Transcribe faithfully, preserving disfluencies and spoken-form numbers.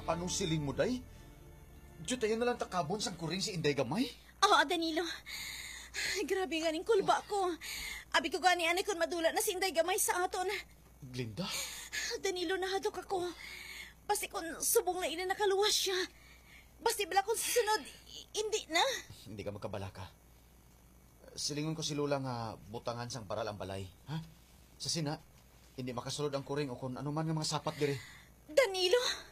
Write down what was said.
Anong siling mo, day? Diyo tayo na lang takabon sang kuring si Inday Gamay? Oo, Danilo. Ay, grabe ganing kulba ko. Abi ko gani ani kun madula na si Inday Gamay sa aton. Glinda? Danilo, nahadok ako. Basta kung subong na ina nakaluwas siya. Basta bala kung susunod, hindi na. Hindi ka magkabalaka. Silingon ko si Lula nga butangan sang paral ang balay. Ha? Sa sina, hindi makasulod ang kuring o kung ano man nga mga sapat diri. Danilo!